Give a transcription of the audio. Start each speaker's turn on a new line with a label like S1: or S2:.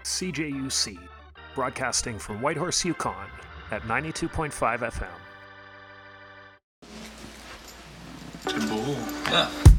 S1: CJUC, broadcasting from Whitehorse, Yukon at 92.5 FM.
S2: Yeah.